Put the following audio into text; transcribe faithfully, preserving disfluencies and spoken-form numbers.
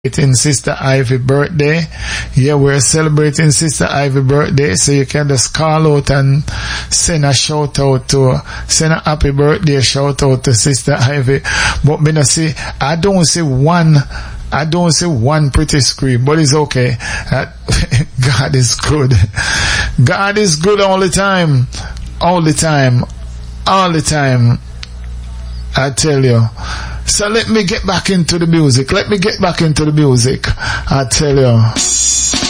celebrating Sister Ivy birthday. Yeah, we're celebrating Sister Ivy birthday, so you can just call out and send a shout out to, send a happy birthday shout out to Sister Ivy. But me no see, I don't see one, I don't see one pretty scream, but it's okay. Uh, God is good. God is good all the time. All the time. All the time. I tell you. So let me get back into the music. Let me get back into the music. I tell you.